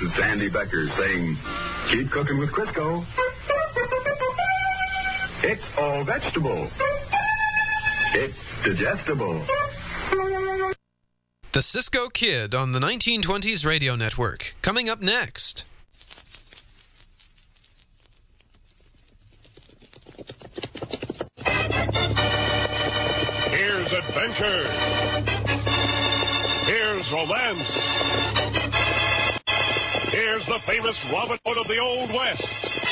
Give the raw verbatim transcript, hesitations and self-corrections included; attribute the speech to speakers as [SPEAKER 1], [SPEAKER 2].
[SPEAKER 1] is Sandy Becker saying, keep cooking with Crisco. It's all vegetable. It's digestible.
[SPEAKER 2] The Cisco Kid on the nineteen twenties Radio Network. Coming up next.
[SPEAKER 3] Here's adventure. Here's romance. Here's the famous Robin Hood of the Old West.